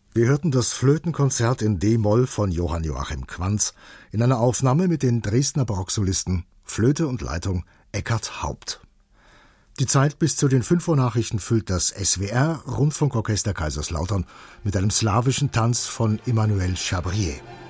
Wir hörten das Flötenkonzert in D-Moll von Johann Joachim Quanz in einer Aufnahme mit den Dresdner Barocksolisten Flöte und Leitung Eckhard Haupt. Die Zeit bis zu den 5 Uhr Nachrichten füllt das SWR Rundfunkorchester Kaiserslautern mit einem slawischen Tanz von Emmanuel Chabrier.